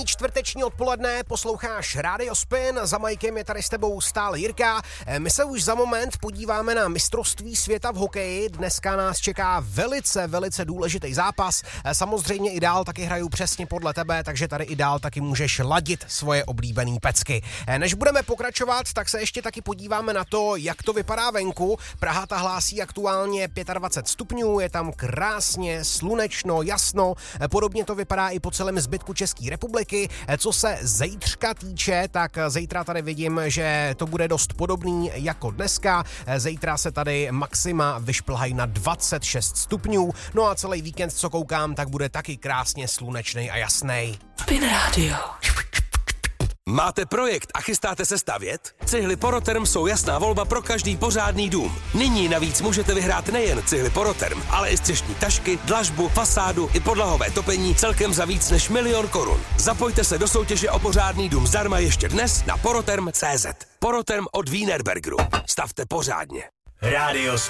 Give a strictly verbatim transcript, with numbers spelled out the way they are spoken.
Čtvrteční odpoledne posloucháš Radio Spin, za Majkem je tady s tebou stále Jirka. My se už za moment podíváme na mistrovství světa v hokeji. Dneska nás čeká velice, velice důležitý zápas. Samozřejmě i dál taky hraju přesně podle tebe, takže tady i dál taky můžeš ladit svoje oblíbený pecky. Než budeme pokračovat, tak se ještě taky podíváme na to, jak to vypadá venku. Praha ta hlásí aktuálně dvacet pět stupňů, je tam krásně, slunečno, jasno. Podobně to vypadá i po celém zbytku České republiky. Co se zítřka týče, tak zítra tady vidím, že to bude dost podobný jako dneska. Zítra se tady maxima vyšplhají na dvacet šest stupňů. No a celý víkend, co koukám, tak bude taky krásně slunečný a jasný. Spin Radio. Máte projekt a chystáte se stavět? Cihly Poroterm jsou jasná volba pro každý pořádný dům. Nyní navíc můžete vyhrát nejen cihly Poroterm, ale i střešní tašky, dlažbu, fasádu i podlahové topení celkem za víc než milion korun. Zapojte se do soutěže o pořádný dům zdarma ještě dnes na poroterm tečka cé zet. Poroterm od Wienerbergeru. Stavte pořádně. Radio